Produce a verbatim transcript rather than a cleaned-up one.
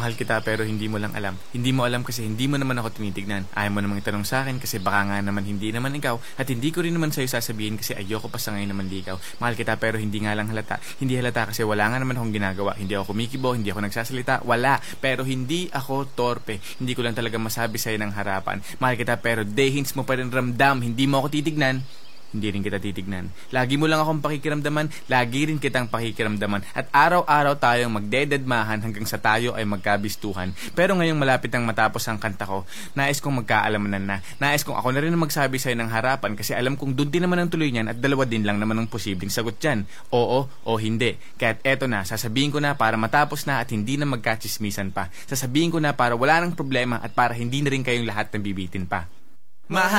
Mahal kita pero hindi mo lang alam. Hindi mo alam kasi hindi mo naman ako tinitignan. Ayaw mo namang itanong sa akin kasi baka nga naman hindi naman ikaw. At hindi ko rin naman sa'yo sasabihin kasi ayoko pa sa ngayon naman di ikaw. Mahal kita pero hindi nga lang halata. Hindi halata kasi wala nga naman akong ginagawa. Hindi ako kumikibo, hindi ako nagsasalita. Wala. Pero hindi ako torpe. Hindi ko lang talaga masabi sa'yo ng harapan. Mahal kita pero dehins mo pa rin ramdam. Hindi mo ako titignan. Hindi rin kita titignan. Lagi mo lang akong pakikiramdaman, lagi rin kitang pakikiramdaman. At araw-araw tayong magdededmahan hanggang sa tayo ay magkabistuhan. Pero ngayong malapit nang matapos ang kanta ko, nais kong magkaalamanan na. Nais kong ako na rin ang magsabi sa'yo ng harapan kasi alam kong doon din naman ang tuloy niyan at dalawa din lang naman ang posibleng sagot dyan. Oo o hindi. Kaya't eto na, sasabihin ko na para matapos na at hindi na magkachismisan pa. Sasabihin ko na para wala nang problema at para hindi na rin kayong lahat nabibitin pa. Mahal